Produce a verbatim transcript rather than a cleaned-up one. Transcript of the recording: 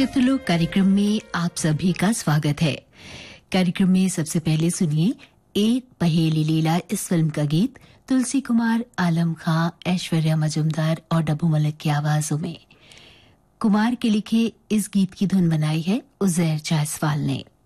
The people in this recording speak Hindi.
चित्रलोक कार्यक्रम में आप सभी का स्वागत है। कार्यक्रम में सबसे पहले सुनिए एक पहेली लीला इस फिल्म का गीत तुलसी कुमार, आलम खां, ऐश्वर्या मजुमदार और डब्बू मलिक की आवाजों में। कुमार के लिखे इस गीत की धुन बनाई है उजैर जायसवाल ने।